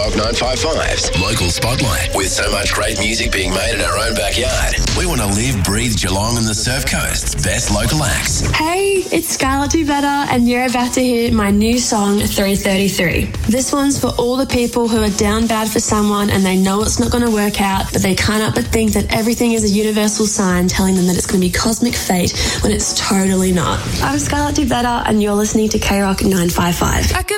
Rock 955's Local Spotlight. With so much great music being made in our own backyard, we want to live, breathe Geelong and the Surf Coast's best local acts. Hey, it's Scarlett Do Better, and you're about to hear my new song, 333. This one's for all the people who are down bad for someone and they know it's not going to work out, but they can't help but think that everything is a universal sign telling them that it's going to be cosmic fate when it's totally not. I'm Scarlett Do Better, and you're listening to K-Rock 955.